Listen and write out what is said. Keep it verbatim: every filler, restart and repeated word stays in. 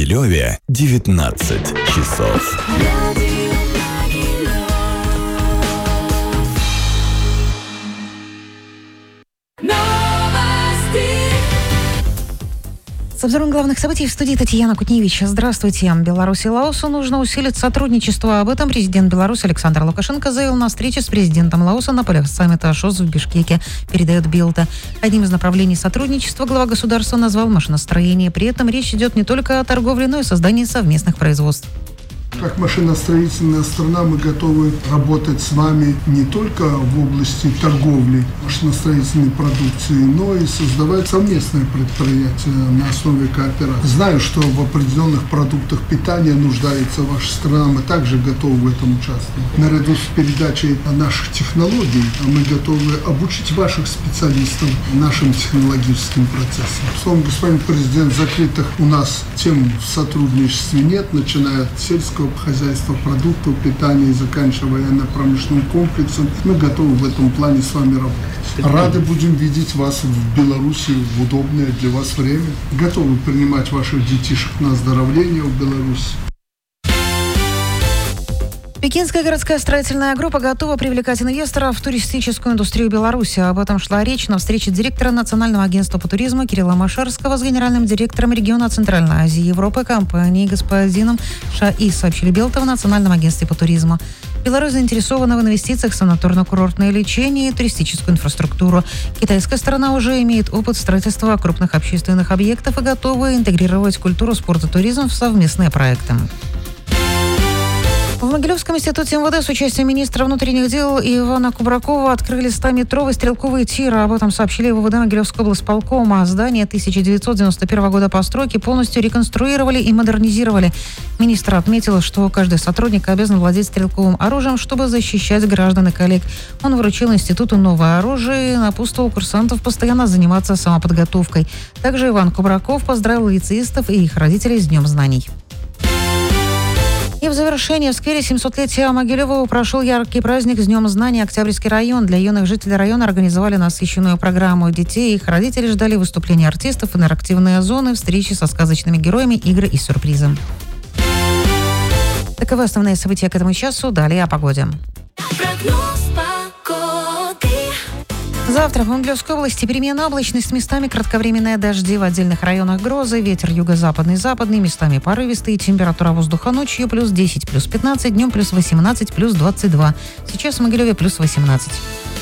Могилеве девятнадцать часов. С обзором главных событий в студии Татьяна Кутневич. Здравствуйте. Беларуси и Лаосу нужно усилить сотрудничество. Об этом президент Беларуси Александр Лукашенко заявил на встрече с президентом Лаоса на полях саммита ШОС в Бишкеке, передает Билта. Одним из направлений сотрудничества глава государства назвал машиностроение. При этом речь идет не только о торговле, но и создании совместных производств. Как машиностроительная страна мы готовы работать с вами не только в области торговли машиностроительной продукции, но и создавать совместные предприятия на основе кооперации. Знаю, что в определенных продуктах питания нуждается ваша страна, мы также готовы в этом участвовать. Наряду с передачей наших технологий мы готовы обучить ваших специалистов нашим технологическим процессам. Словом, господин президент, закрытых у нас тем в сотрудничестве нет, начиная от сельского хозяйства, продуктов питания и заканчивая военно-промышленным комплексом. Мы готовы в этом плане с вами работать. Рады будем видеть вас в Беларуси в удобное для вас время. Готовы принимать ваших детишек на оздоровление в Беларуси. Пекинская городская строительная группа готова привлекать инвесторов в туристическую индустрию Беларуси. Об этом шла речь на встрече директора Национального агентства по туризму Кирилла Машерского с генеральным директором региона Центральной Азии и Европы компании господином Шаи, сообщили Белта в Национальном агентстве по туризму. Беларусь заинтересована в инвестициях в санаторно-курортное лечение и туристическую инфраструктуру. Китайская сторона уже имеет опыт строительства крупных общественных объектов и готова интегрировать культуру, спорт и туризм в совместные проекты. В Могилевском институте МВД с участием министра внутренних дел Ивана Кубракова открыли стометровый стрелковый тир. Об этом сообщили в МВД Могилевской облсполкома. Здание тысяча девятьсот девяносто первого года постройки полностью реконструировали и модернизировали. Министр отметил, что каждый сотрудник обязан владеть стрелковым оружием, чтобы защищать граждан и коллег. Он вручил институту новое оружие и напутствовал курсантов постоянно заниматься самоподготовкой. Также Иван Кубраков поздравил лицеистов и их родителей с Днем знаний. И в завершение в сквере семисотлетия Могилева прошел яркий праздник с Днем знаний. Октябрьский район. Для юных жителей района организовали насыщенную программу. Детей и их родителей ждали выступления артистов, интерактивные зоны, встречи со сказочными героями, игры и сюрпризы. Таковы основные события к этому часу. Далее о погоде. Завтра в Могилевской области переменная облачность, местами кратковременные дожди, в отдельных районах грозы, ветер юго-западный, западный, местами порывистый, температура воздуха ночью плюс десять, плюс пятнадцать, днем плюс восемнадцать, плюс двадцать два. Сейчас в Могилеве плюс восемнадцать.